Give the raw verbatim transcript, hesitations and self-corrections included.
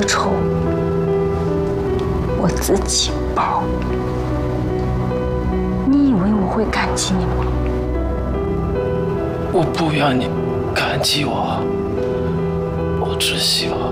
仇我自己报。你以为我会感激你吗？ 我不要你感激我，我只希望